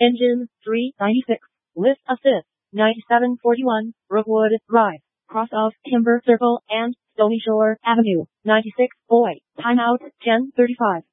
Engine 396. List assist 9741. Rookwood Drive. Cross of Timber Circle and Stony Shore Avenue. 96. Boy. Timeout 10:35.